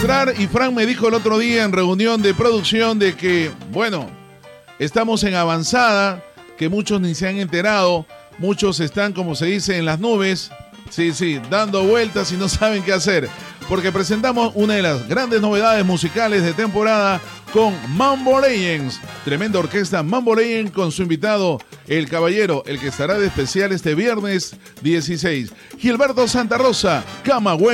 demostrar, y Frank me dijo el otro día en reunión de producción de que, bueno, estamos en avanzada, que muchos ni se han enterado, muchos están, como se dice, en las nubes, sí, dando vueltas y no saben qué hacer, porque presentamos una de las grandes novedades musicales de temporada con Mambo Legends, tremenda orquesta Mambo Legends con su invitado, el caballero, el que estará de especial este viernes 16, Gilberto Santa Rosa, Camagüey.